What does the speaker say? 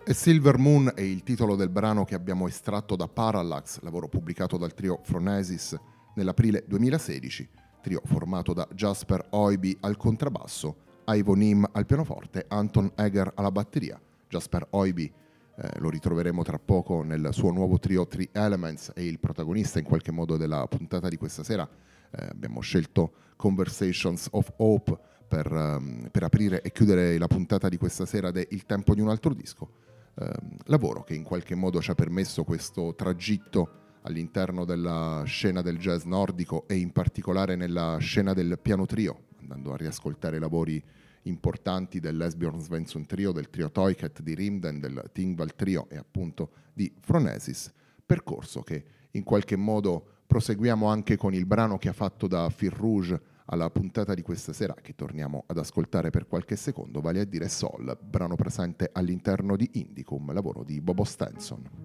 E Silver Moon è il titolo del brano che abbiamo estratto da Parallax, lavoro pubblicato dal trio Phronesis nell'aprile 2016, trio formato da Jasper Oiby al contrabbasso, Ivo Nim al pianoforte, Anton Eger alla batteria. Jasper Oiby lo ritroveremo tra poco nel suo nuovo trio Three Elements, è il protagonista in qualche modo della puntata di questa sera. Abbiamo scelto Conversations of Hope per aprire e chiudere la puntata di questa sera de Il tempo di un altro disco. Lavoro che in qualche modo ci ha permesso questo tragitto all'interno della scena del jazz nordico e in particolare nella scena del piano trio, andando a riascoltare lavori importanti dell'Esbjørn Svensson Trio, del trio Toyket di Rimden, del Tingvall Trio e appunto di Phronesis, percorso che in qualche modo proseguiamo anche con il brano che ha fatto da Fil Rouge alla puntata di questa sera, che torniamo ad ascoltare per qualche secondo, vale a dire Sol, brano presente all'interno di Indicum, lavoro di Bobo Stenson.